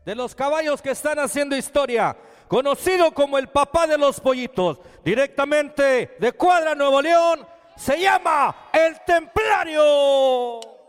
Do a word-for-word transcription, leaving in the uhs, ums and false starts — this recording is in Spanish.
de los caballos que están haciendo historia, conocido como el papá de los pollitos, directamente de Cuadra, Nuevo León, se llama El Templario.